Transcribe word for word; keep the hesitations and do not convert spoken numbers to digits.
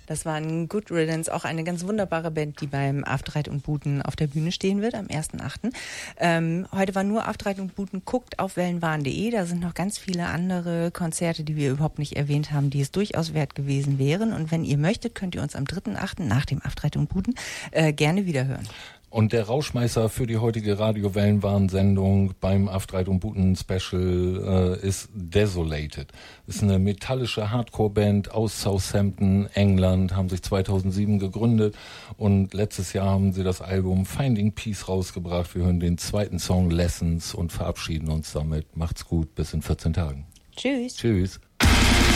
Das war ein Good Riddance, auch eine ganz wunderbare Band, die beim Afterreit und Buten auf der Bühne stehen wird am ersten achten Ähm, heute war nur Afterreit und Buten. Guckt auf wellenwahn punkt de, da sind noch ganz viele andere Konzerte, die wir überhaupt nicht erwähnt haben, die es durchaus wert gewesen wären. Und wenn ihr möchtet, könnt ihr uns am dritten achten nach dem Afterreit und Buten äh, gerne wiederhören. Und der Rauschmeißer für die heutige Radio-Wellenwahn-Sendung beim Afterreit und Buten Special äh, ist Desolated. Ist eine metallische Hardcore-Band aus Southampton, England, haben sich zweitausendsieben gegründet und letztes Jahr haben sie das Album Finding Peace rausgebracht. Wir hören den zweiten Song Lessons und verabschieden uns damit. Macht's gut, bis in vierzehn Tagen. Tschüss. Tschüss.